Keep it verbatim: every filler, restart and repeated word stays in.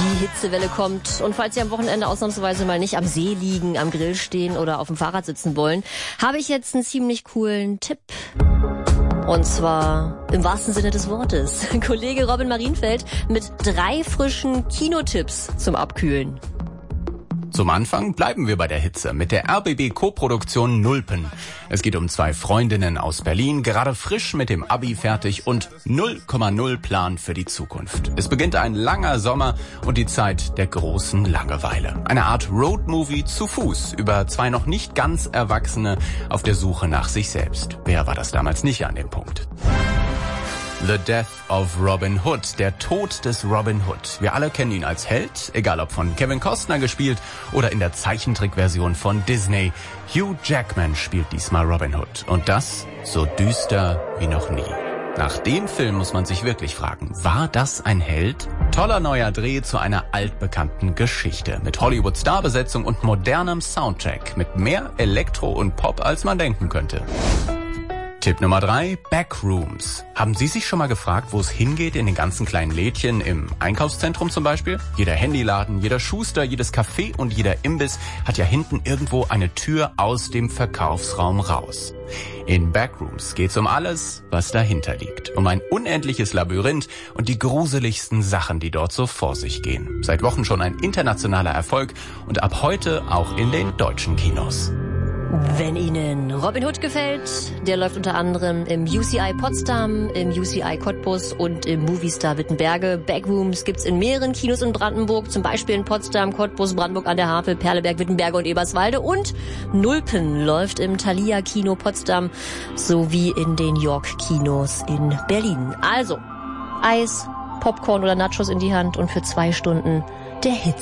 Die Hitzewelle kommt und falls Sie am Wochenende ausnahmsweise mal nicht am See liegen, am Grill stehen oder auf dem Fahrrad sitzen wollen, habe ich jetzt einen ziemlich coolen Tipp. Und zwar im wahrsten Sinne des Wortes. Kollege Robin Marienfeld mit drei frischen Kinotipps zum Abkühlen. Zum Anfang bleiben wir bei der Hitze mit der R B B-Koproduktion Nulpen. Es geht um zwei Freundinnen aus Berlin, gerade frisch mit dem Abi fertig und null Komma null Plan für die Zukunft. Es beginnt ein langer Sommer und die Zeit der großen Langeweile. Eine Art Roadmovie zu Fuß über zwei noch nicht ganz Erwachsene auf der Suche nach sich selbst. Wer war das damals nicht an dem Punkt? The Death of Robin Hood, der Tod des Robin Hood. Wir alle kennen ihn als Held, egal ob von Kevin Costner gespielt oder in der Zeichentrickversion von Disney. Hugh Jackman spielt diesmal Robin Hood und das so düster wie noch nie. Nach dem Film muss man sich wirklich fragen, war das ein Held? Toller neuer Dreh zu einer altbekannten Geschichte mit Hollywood-Starbesetzung und modernem Soundtrack mit mehr Elektro und Pop, als man denken könnte. Tipp Nummer drei, Backrooms. Haben Sie sich schon mal gefragt, wo es hingeht in den ganzen kleinen Lädchen im Einkaufszentrum zum Beispiel? Jeder Handyladen, jeder Schuster, jedes Café und jeder Imbiss hat ja hinten irgendwo eine Tür aus dem Verkaufsraum raus. In Backrooms geht's um alles, was dahinter liegt. Um ein unendliches Labyrinth und die gruseligsten Sachen, die dort so vor sich gehen. Seit Wochen schon ein internationaler Erfolg und ab heute auch in den deutschen Kinos. Wenn Ihnen Robin Hood gefällt, der läuft unter anderem im U C I Potsdam, im U C I Cottbus und im Movistar Wittenberge. Backrooms gibt's in mehreren Kinos in Brandenburg, zum Beispiel in Potsdam, Cottbus, Brandenburg an der Havel, Perleberg, Wittenberge und Eberswalde. Und Nulpen läuft im Thalia Kino Potsdam sowie in den York Kinos in Berlin. Also Eis, Popcorn oder Nachos in die Hand und für zwei Stunden der Hitze